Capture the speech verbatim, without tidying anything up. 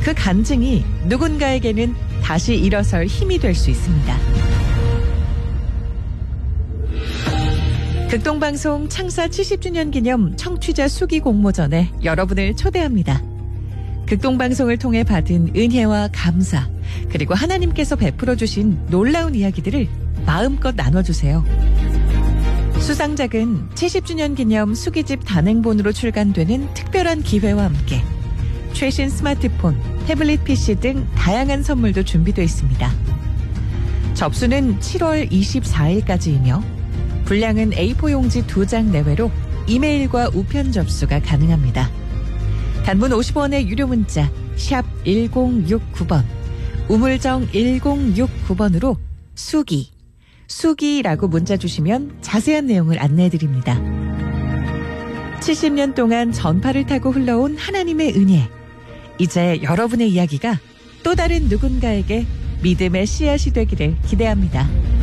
그 간증이 누군가에게는 다시 일어설 힘이 될 수 있습니다. 극동방송 창사 칠십 주년 기념 청취자 수기 공모전에 여러분을 초대합니다. 극동방송을 통해 받은 은혜와 감사, 그리고 하나님께서 베풀어 주신 놀라운 이야기들을 마음껏 나눠주세요. 수상작은 칠십 주년 기념 수기집 단행본으로 출간되는 특별한 기회와 함께 최신 스마트폰, 태블릿 피씨 등 다양한 선물도 준비되어 있습니다. 접수는 칠월 이십사일까지이며 분량은 에이포 용지 두 장 내외로 이메일과 우편 접수가 가능합니다. 단문 오십 원의 유료 문자 샵 일공육구 번, 우물정 일공육구 번으로 수기, 수기라고 문자 주시면 자세한 내용을 안내해드립니다. 칠십 년 동안 전파를 타고 흘러온 하나님의 은혜, 이제 여러분의 이야기가 또 다른 누군가에게 믿음의 씨앗이 되기를 기대합니다.